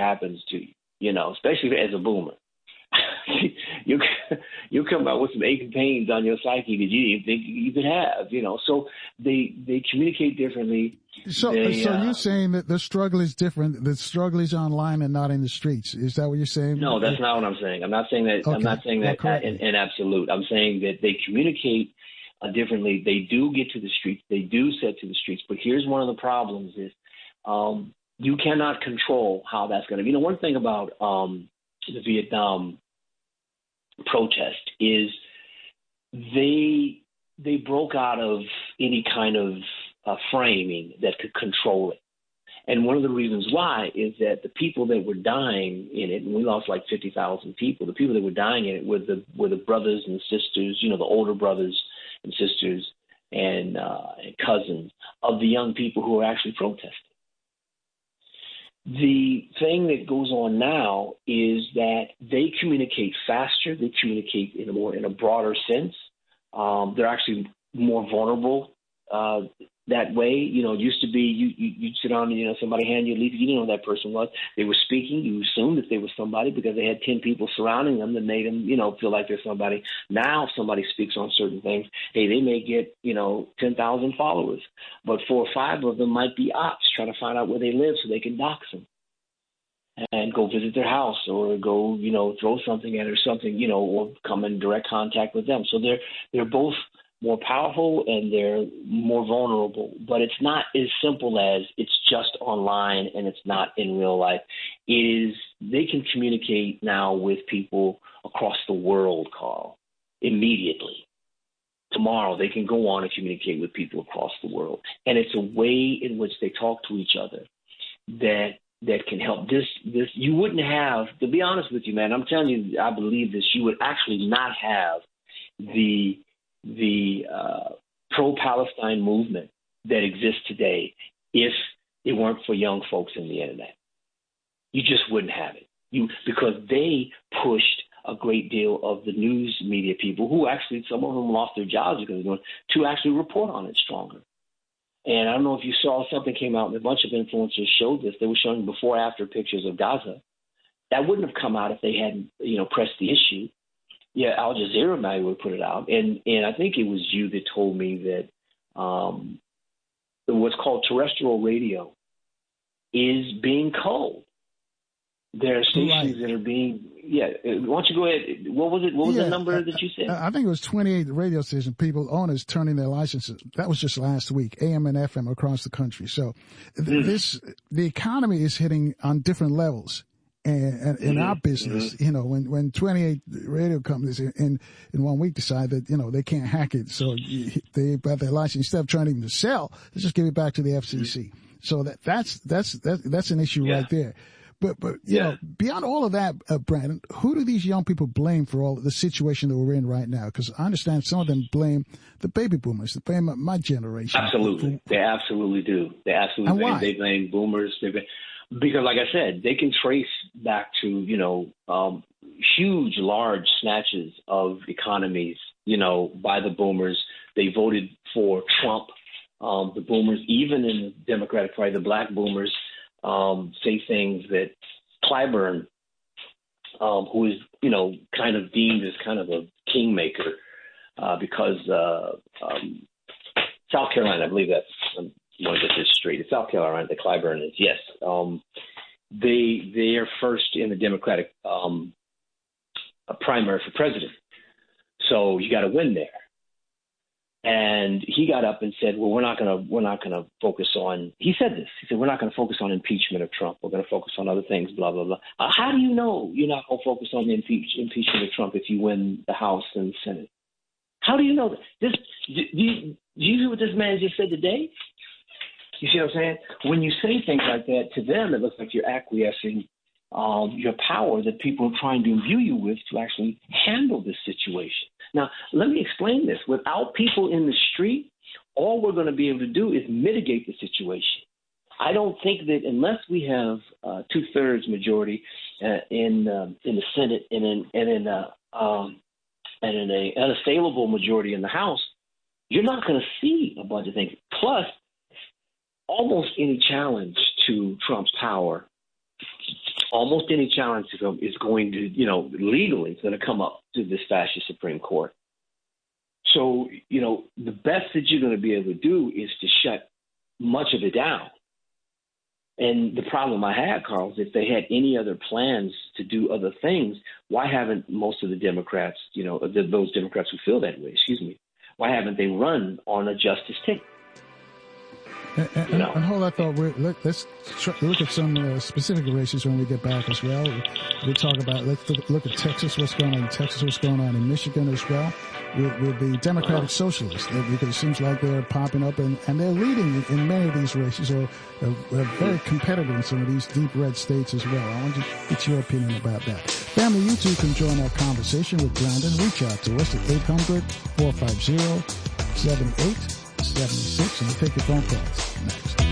happens to you, especially as a boomer. you come out with some aches and pains on your psyche that you didn't think you could have, So they communicate differently. So you're saying that the struggle is different. The struggle is online and not in the streets. Is that what you're saying? No, that's not what I'm saying. I'm not saying that. Okay. I'm not saying that in absolute. I'm saying that they communicate differently. They do get to the streets. They do set to the streets. But here's one of the problems: is you cannot control how that's going to be. One thing about the Vietnam protest is they broke out of any kind of framing that could control it. And one of the reasons why is that the people that were dying in it, and we lost like 50,000 people, the people that were dying in it were the brothers and sisters, the older brothers and sisters and cousins of the young people who were actually protesting. The thing that goes on now is that they communicate faster. They communicate in a broader sense. They're actually more vulnerable that way. It used to be you'd sit on, somebody hand you a leaf. You didn't know who that person was. They were speaking. You assumed that they were somebody because they had 10 people surrounding them that made them, feel like they're somebody. Now, if somebody speaks on certain things, hey, they may get, 10,000 followers, but 4 or 5 of them might be ops trying to find out where they live so they can dox them and go visit their house or go, throw something at it or something, or come in direct contact with them. So they're both more powerful and they're more vulnerable, but it's not as simple as it's just online and it's not in real life. They can communicate now with people across the world, Carl, immediately. Tomorrow they can go on and communicate with people across the world. And it's a way in which they talk to each other that can help. This you wouldn't have, to be honest with you, man, I'm telling you, I believe this, you would actually not have the pro-Palestine movement that exists today if it weren't for young folks in the internet. You just wouldn't have it. Because they pushed a great deal of the news media people who actually, some of them lost their jobs because of it, to actually report on it stronger. And I don't know if you saw, something came out and a bunch of influencers showed this. They were showing before-after pictures of Gaza. That wouldn't have come out if they hadn't, pressed the issue. Yeah, Al Jazeera might would put it out, and I think it was you that told me that what's called terrestrial radio is being culled. There are stations that are being. Yeah, why don't you go ahead? What was it? What was the number that you said? I think it was 28 radio station owners turning their licenses. That was just last week, AM and FM across the country. So the economy is hitting on different levels. And in our business, when 28 radio companies in 1 week decide that, they can't hack it, so they got their license, instead of trying even to sell, they just give it back to the FCC. So that's an issue right there. But beyond all of that, Brandon, who do these young people blame for all the situation that we're in right now? Because I understand some of them blame the baby boomers, they blame my generation. Absolutely. They absolutely do. They absolutely blame. They blame boomers. Because, like I said, they can trace back to, huge, large snatches of economies, by the boomers. They voted for Trump. The boomers, even in the Democratic Party, the black boomers, say things that Clyburn, who is, kind of deemed as kind of a kingmaker, because South Carolina, I believe that's I want to get this straight. It's South Carolina, the Clyburn is, yes. They are first in the Democratic primary for president. So you got to win there. And he got up and said, well, we're not going to focus on, he said this, he said, we're not going to focus on impeachment of Trump. We're going to focus on other things, blah, blah, blah. How do you know you're not going to focus on the impeachment of Trump if you win the House and the Senate? How do you know that? Do you hear what this man just said today? You see what I'm saying? When you say things like that, to them, it looks like you're acquiescing your power that people are trying to imbue you with to actually handle this situation. Now, let me explain this. Without people in the street, all we're going to be able to do is mitigate the situation. I don't think that unless we have 2/3 majority in the Senate and in an unassailable majority in the House, you're not going to see a bunch of things. Plus, almost any challenge to Trump's power almost any challenge to him is going to, legally, it's going to come up to this fascist Supreme Court. So, the best that you're going to be able to do is to shut much of it down. And the problem I had, Carl, is if they had any other plans to do other things, why haven't most of the Democrats, those Democrats who feel that way, why haven't they run on a justice ticket? And hold that thought. Let's look at some specific races when we get back as well. We'll talk about, let's look at Texas, what's going on in Texas, what's going on in Michigan as well, with the Democratic Socialists, because it seems like they're popping up and they're leading in many of these races, or very competitive in some of these deep red states as well. I want to get your opinion about that. Family, you too can join our conversation with Brandon. Reach out to us at 800-450-7876, and we'll take your phone calls next.